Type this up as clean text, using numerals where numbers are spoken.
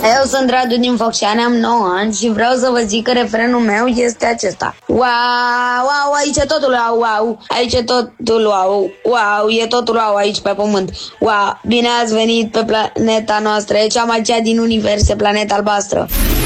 Eu sunt Radu din Focșani, am 9 ani și vreau să vă zic că refrenul meu este acesta. Wow, wow, aici e totul wow, wow, aici e totul wow, wow, e totul wow aici pe pământ. Wow, bine ați venit pe planeta noastră, e cea mai cea din univers, e planeta albastră.